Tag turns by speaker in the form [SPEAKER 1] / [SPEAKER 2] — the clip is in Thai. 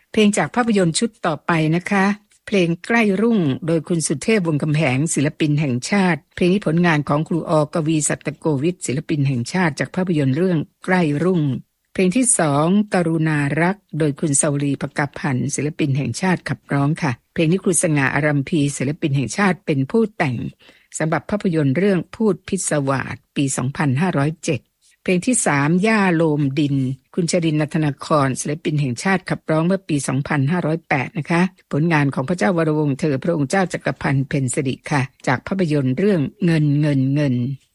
[SPEAKER 1] เพลงจากภาพยนตร์ชุดต่อไปนะคะเพลงใกล้รุ่งโดยคุณสุเทพวงศ์กำแหงศิลปินแห่งชาติเพลงนี้ผลงานของครูอกวีสัตโกวิทศิลปินแห่งชาติจากภาพยนตร์เรื่องใกล้รุ่งเพลงที่2กรุณารักโดยคุณเสาวรีภกพันธ์ศิลปินแห่งชาติขับร้องค่ะเพลงนี้ครูสง่าอารัมพีศิลปินแห่งชาติเป็นผู้แต่งสำหรับภาพยนตร์เรื่องพูดพิศวาสปี2507เพลงที่3ย่าโลมดินคุณชรินทร์ ณัฐนาครศิลปินแห่งชาติขับร้องเมื่อปี2508นะคะผลงานของพระเจ้าวรวงศ์เธอพระองค์เจ้าจักรพันธ์เพ็ญสิริค่ะจากภาพยนตร์เรื่องเงิน